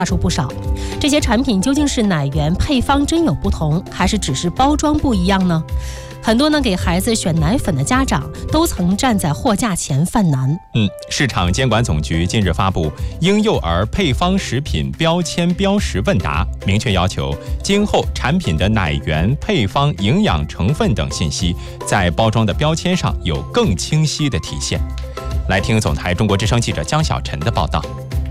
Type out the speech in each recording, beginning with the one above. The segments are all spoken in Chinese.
出不少。这些产品究竟是奶源配方真有不同，还是只是包装不一样呢？很多给孩子选奶粉的家长都曾站在货架前犯难。 市场监管总局近日发布婴幼儿配方食品标签标识问答，明确要求今后产品的奶源、配方、营养成分等信息在包装的标签上有更清晰的体现。来听总台中国之声记者江小晨的报道。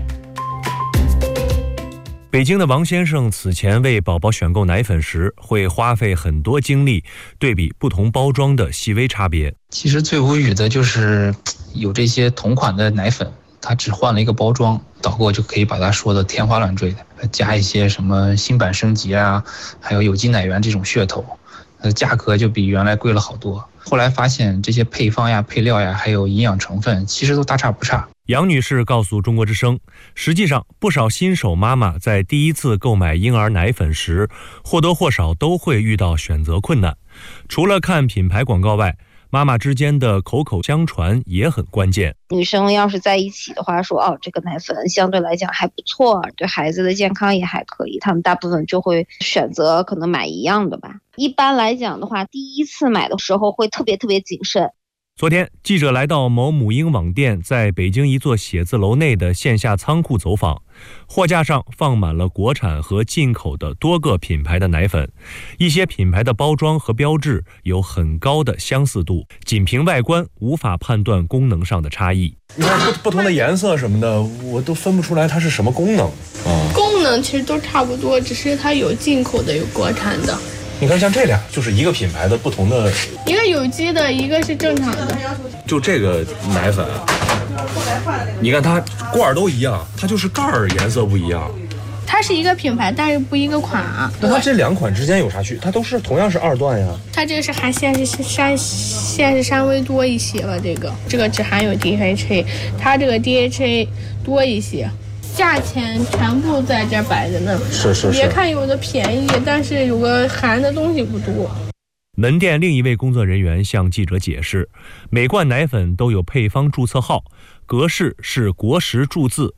北京的王先生此前为宝宝选购奶粉时，会花费很多精力对比不同包装的细微差别。 其实最无语的就是有这些同款的奶粉，它只换了一个包装，导购就可以把它说的天花乱坠的，加一些什么新版升级啊，还有有机奶源这种噱头，价格就比原来贵了好多。后来发现这些配方呀、配料呀，还有营养成分，其实都大差不差。 杨女士告诉中国之声，实际上不少新手妈妈在第一次购买婴儿奶粉时，或多或少都会遇到选择困难。除了看品牌广告外，妈妈之间的口口相传也很关键。 女生要是在一起的话，说这个奶粉相对来讲还不错，对孩子的健康也还可以，他们大部分就会选择可能买一样的吧。一般来讲的话，第一次买的时候会特别谨慎。 昨天，记者来到某母婴网店在北京一座写字楼内的线下仓库走访，货架上放满了国产和进口的多个品牌的奶粉，一些品牌的包装和标志有很高的相似度，仅凭外观无法判断功能上的差异。 你看不同的颜色什么的，我都分不出来它是什么功能。 功能其实都差不多，只是它有进口的，有国产的。 你看像这俩就是一个品牌的不同的， 一个有机的，一个是正常的。 就这个奶粉，你看它罐都一样，它就是盖儿颜色不一样。 它是一个品牌，但是不一个款啊。 那它这两款之间有啥区别？它都是同样是2段呀。 它这个是含线是稍微多一些了，这个只含有 DHA， 它这个 DHA 多一些。价钱全部在这摆着呢， 是别看有的便宜，但是有个含的东西不多。 门店另一位工作人员向记者解释，每罐奶粉都有配方注册号，格式是国时注字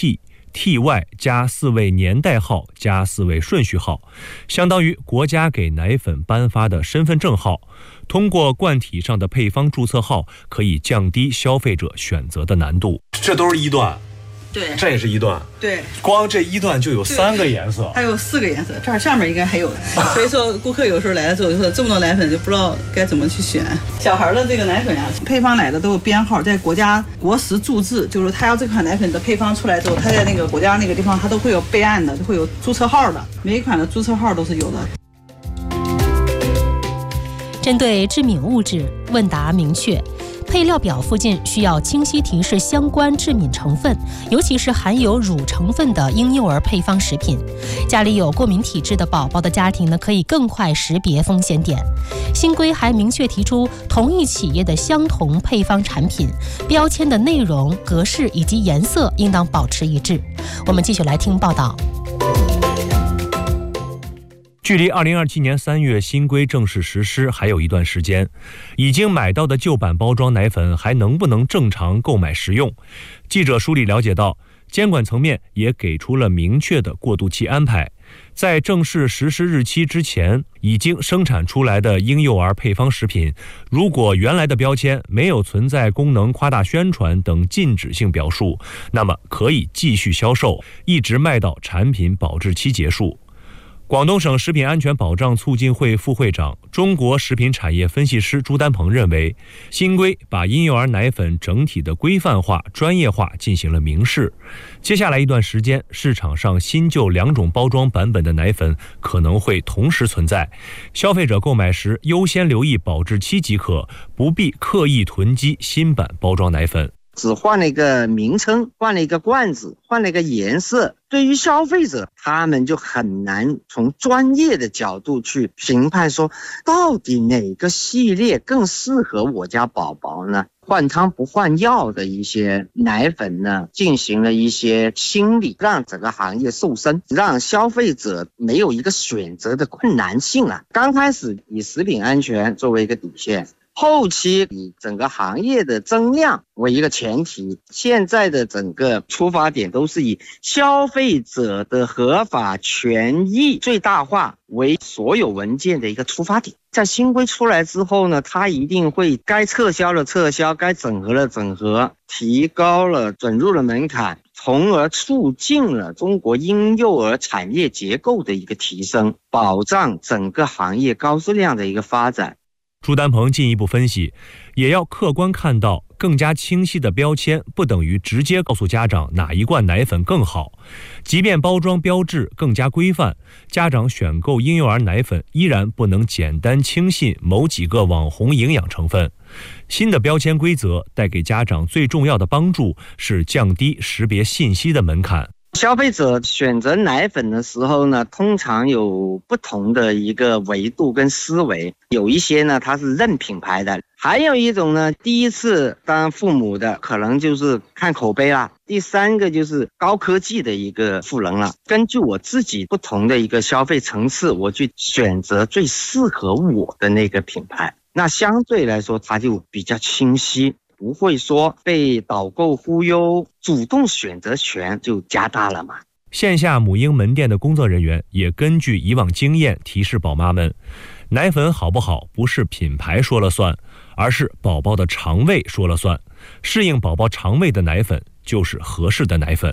YP、TY 加4位年代号加4位顺序号，相当于国家给奶粉颁发的身份证号。通过罐体上的配方注册号，可以降低消费者选择的难度。 这都是1段。 对， 这也是1段， 对， 光这1段就有3个颜色， 还有4个颜色，这儿上面应该还有。所以说顾客有时候来的时候就说这么多奶粉就不知道该怎么去选。小孩的这个奶粉呀，配方奶的都有编号，在国家国时注字，就是他要这款奶粉的配方出来之后，他在那个国家那个地方他都会有备案的，都会有注册号的，每一款的注册号都是有的。 针对致敏物质，问答明确，配料表附近需要清晰提示相关致敏成分，尤其是含有乳成分的婴幼儿配方食品。家里有过敏体质的宝宝的家庭可以更快识别风险点。新规还明确提出，同一企业的相同配方产品，标签的内容、格式以及颜色应当保持一致。我们继续来听报道。 距离2027年3月新规正式实施还有一段时间，已经买到的旧版包装奶粉还能不能正常购买食用？记者梳理了解到，监管层面也给出了明确的过渡期安排。在正式实施日期之前，已经生产出来的婴幼儿配方食品，如果原来的标签没有存在功能夸大宣传等禁止性表述，那么可以继续销售，一直卖到产品保质期结束。广东省食品安全保障促进会副会长、中国食品产业分析师朱丹鹏认为，新规把婴幼儿奶粉整体的规范化、专业化进行了明示。接下来一段时间，市场上新旧2种包装版本的奶粉可能会同时存在，消费者购买时优先留意保质期即可，不必刻意囤积新版包装奶粉。 只换了一个名称，换了一个罐子，换了一个颜色，对于消费者他们就很难从专业的角度去评判说到底哪个系列更适合我家宝宝呢？换汤不换药的一些奶粉呢，进行了一些清理，让整个行业瘦身，让消费者没有一个选择的困难性啊。刚开始以食品安全作为一个底线， 后期以整个行业的增量为一个前提，现在的整个出发点都是以消费者的合法权益最大化为所有文件的一个出发点。在新规出来之后呢，它一定会该撤销的撤销，该整合的整合，提高了准入的门槛，从而促进了中国婴幼儿产业结构的一个提升，保障整个行业高质量的一个发展。 朱丹鹏进一步分析，也要客观看到，更加清晰的标签不等于直接告诉家长哪一罐奶粉更好。即便包装标志更加规范，家长选购婴幼儿奶粉依然不能简单轻信某几个网红营养成分。新的标签规则带给家长最重要的帮助是降低识别信息的门槛。 消费者选择奶粉的时候呢，通常有不同的一个维度跟思维，有一些呢它是认品牌的，还有一种呢第一次当父母的可能就是看口碑啦，第三个就是高科技的一个赋能了。根据我自己不同的一个消费层次，我去选择最适合我的那个品牌，那相对来说它就比较清晰，不会说被导购忽悠，主动选择权就加大了嘛。 线下母婴门店的工作人员也根据以往经验提示宝妈们，奶粉好不好不是品牌说了算，而是宝宝的肠胃说了算，适应宝宝肠胃的奶粉就是合适的奶粉。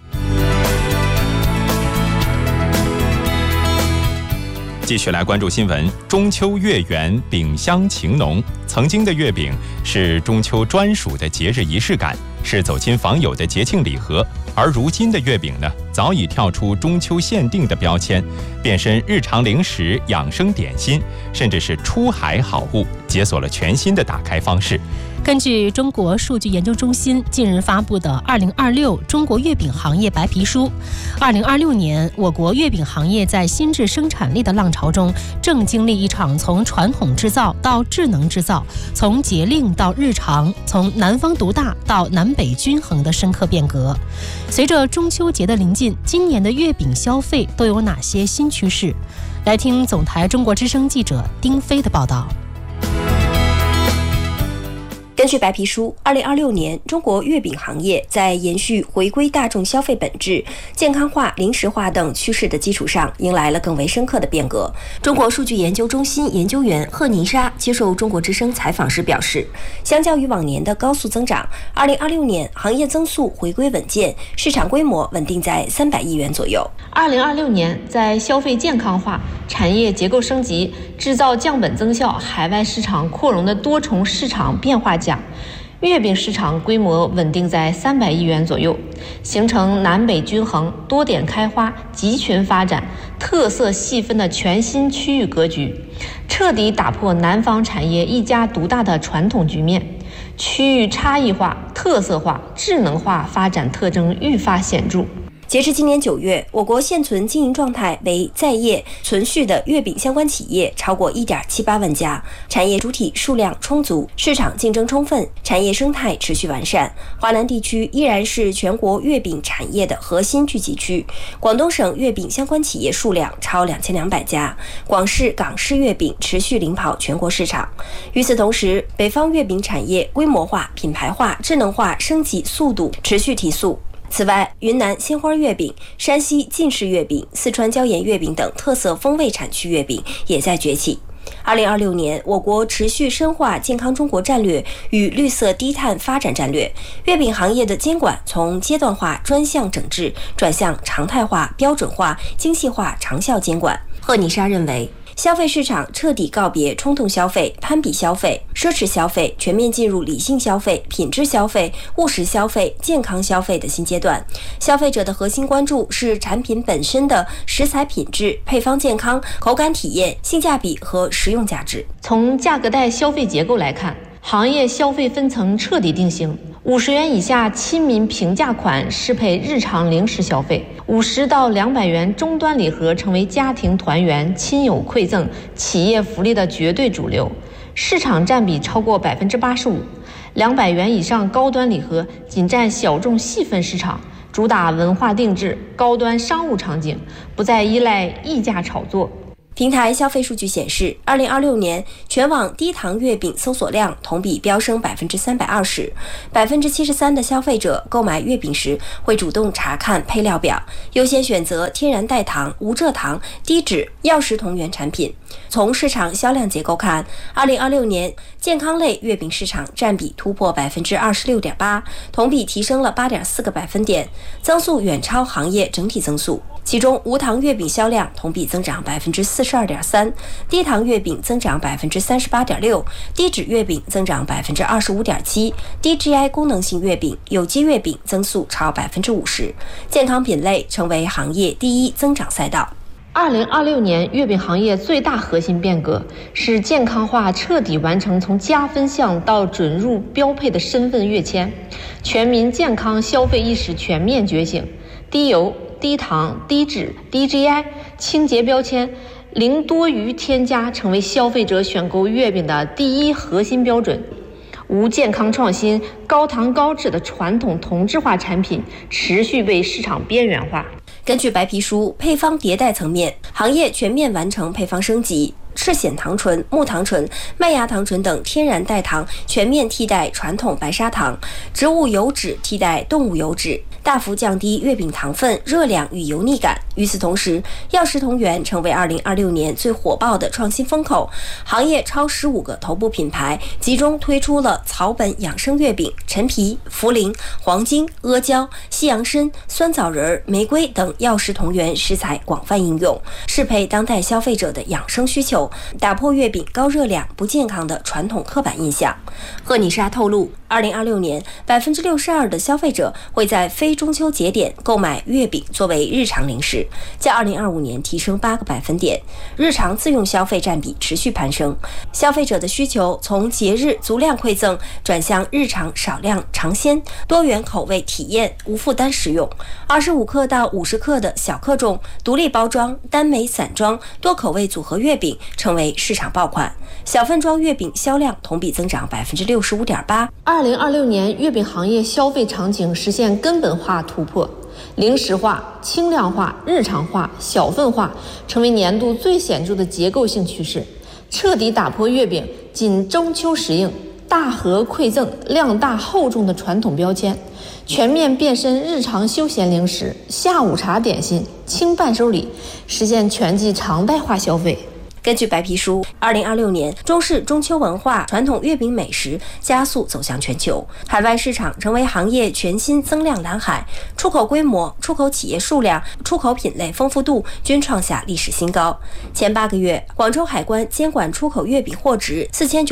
继续来关注新闻。中秋月圆，饼香情浓。曾经的月饼是中秋专属的节日仪式感，是走亲访友的节庆礼盒。而如今的月饼呢，早已跳出中秋限定的标签，变身日常零食、养生点心，甚至是出海好物，解锁了全新的打开方式。 根据中国数据研究中心近日发布的2026中国月饼行业白皮书，2026年我国月饼行业在新质生产力的浪潮中，正经历一场从传统制造到智能制造，从节令到日常，从南方独大到南北均衡的深刻变革。随着中秋节的临近，今年的月饼消费都有哪些新趋势？来听总台中国之声记者丁飞的报道。 根据白皮书，2026年中国月饼行业在延续回归大众消费本质、健康化、零食化等趋势的基础上，迎来了更为深刻的变革。中国数据研究中心研究员贺妮莎接受中国之声采访时表示，相较于往年的高速增长，2026年行业增速回归稳健，市场规模稳定在300亿元左右。 2026年，在消费健康化、产业结构升级、制造降本增效、海外市场扩容的多重市场变化下，月饼市场规模稳定在300亿元左右，形成南北均衡、多点开花、集群发展、特色细分的全新区域格局，彻底打破南方产业一家独大的传统局面，区域差异化、特色化、智能化发展特征愈发显著。 截至今年9月，我国现存经营状态为在业存续的月饼相关企业超过1.78万家，产业主体数量充足，市场竞争充分，产业生态持续完善。华南地区依然是全国月饼产业的核心聚集区，广东省月饼相关企业数量超2200家，广式、港式月饼持续领跑全国市场。与此同时，北方月饼产业规模化、品牌化、智能化升级速度持续提速。此外，云南鲜花月饼、山西晋式月饼、四川椒盐月饼等特色风味产区月饼也在崛起。2026年，我国持续深化健康中国战略与绿色低碳发展战略，月饼行业的监管从阶段化专项整治转向常态化、标准化、精细化长效监管。贺妮莎认为，消费市场彻底告别冲动消费、攀比消费、奢侈消费，全面进入理性消费、品质消费、务实消费、健康消费的新阶段。消费者的核心关注是产品本身的食材品质、配方健康、口感体验、性价比和实用价值。 从价格带消费结构来看，行业消费分层彻底定型，50元以下亲民平价款适配日常零食消费，50到200元终端礼盒成为家庭团圆、亲友馈赠、企业福利的绝对主流，市场占比超过85%。200元以上高端礼盒仅占小众细分市场，主打文化定制、高端商务场景，不再依赖溢价炒作。 平台消费数据显示，2026年全网低糖月饼搜索量同比飙升320%，73%的消费者购买月饼时会主动查看配料表，优先选择天然代糖、无蔗糖、低脂、药食同源产品。从市场销量结构看，2026年健康类月饼市场占比突破26.8%，同比提升了8.4个百分点，增速远超行业整体增速。其中，无糖月饼销量同比增长42.3%，低糖月饼增长38.6%，低脂月饼增长25.7%，低 GI 功能性月饼、有机月饼增速超50%，健康品类成为行业第一增长赛道。 2026年月饼行业最大核心变革是健康化彻底完成从加分项到准入标配的身份跃迁，全民健康消费意识全面觉醒，低油、低糖、低脂、低 GI、清洁标签、零多余添加成为消费者选购月饼的第一核心标准。无健康创新、高糖高脂的传统同质化产品持续被市场边缘化。 根据白皮书，配方迭代层面，行业全面完成配方升级，赤藓糖醇、木糖醇、麦芽糖醇等天然代糖全面替代传统白砂糖，植物油脂替代动物油脂，大幅降低月饼糖分、热量与油腻感。与此同时，药食同源成为2026年最火爆的创新风口，行业超15个头部品牌集中推出了草本养生月饼、陈皮、茯苓、黄精、阿胶、西洋参、酸枣仁、玫瑰等药食同源食材广泛应用，适配当代消费者的养生需求，打破月饼高热量、不健康的传统刻板印象。赫妮莎透露，2026年62%的消费者会在非中秋节点购买月饼作为日常零食，较2025年提升8个百分点，日常自用消费占比持续攀升。消费者的需求从节日足量馈赠转向日常少量尝鲜、多元口味体验、无负担食用。25克到50克的小克重、独立包装、单枚散装、多口味组合月饼成为市场爆款，小份装月饼销量同比增长65.8%。 2026年月饼行业消费场景实现根本化突破，零食化、轻量化、日常化、小份化成为年度最显著的结构性趋势，彻底打破月饼仅中秋时应、大盒馈赠、量大厚重的传统标签，全面变身日常休闲零食、下午茶点心、轻伴手礼，实现全季常态化消费。 根据白皮书，2026年中式中秋文化传统月饼美食加速走向全球，海外市场成为行业全新增量蓝海，出口规模、出口企业数量、出口品类丰富度均创下历史新高。前8个月，广州海关监管出口月饼货值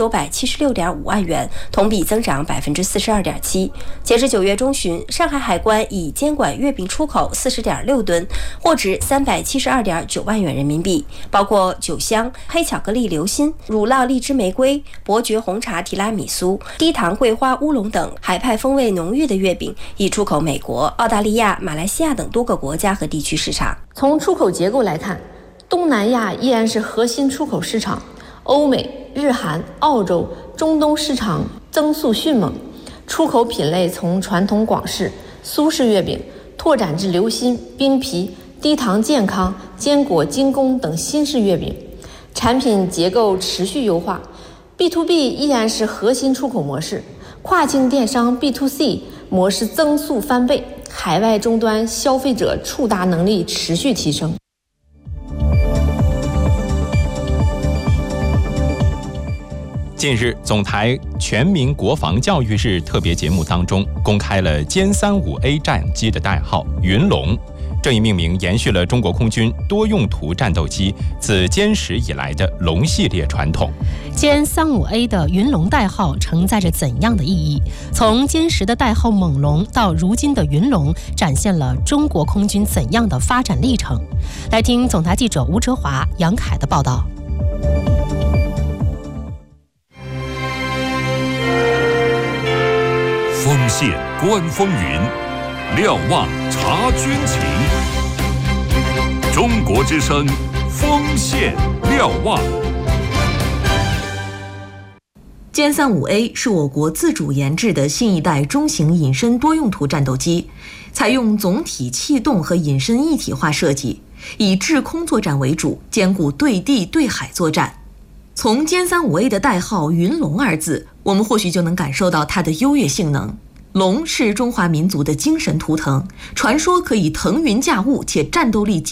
4976.5万元，同比增长42.7%。截至9月中旬，上海海关已监管月饼出口40.6吨，货值372.9万元人民币，包括酒香、黑巧克力流心、乳酪荔枝玫瑰、伯爵红茶提拉米苏、低糖桂花乌龙等海派风味浓郁的月饼已出口美国、澳大利亚、马来西亚等多个国家和地区市场。 从出口结构来看，东南亚依然是核心出口市场，欧美、日韩、澳洲、中东市场增速迅猛，出口品类从传统广式、苏式月饼拓展至流心、冰皮、低糖健康、坚果精工等新式月饼，产品结构持续优化。 B2B 依然是核心出口模式，跨境电商 B2C 模式增速翻倍，海外终端消费者触达能力持续提升。 近日，总台全民国防教育日特别节目当中公开了歼35A 战机的代号“云龙”。这一命名延续了中国空军多用途战斗机自歼十以来的龙系列传统。 歼35A 的云龙代号承载着怎样的意义？从歼十的代号猛龙到如今的云龙，展现了中国空军怎样的发展历程？来听总台记者吴哲华、杨凯的报道。 锋线观风云，瞭望察军情。中国之声，锋线瞭望。 歼35A 是我国自主研制的新一代中型隐身多用途战斗机，采用总体气动和隐身一体化设计， 以制空作战为主，兼顾对地对海作战。从歼35A 的代号“云龙”二字，我们或许就能感受到它的优越性能。龙是中华民族的精神图腾，传说可以腾云驾雾且战斗力极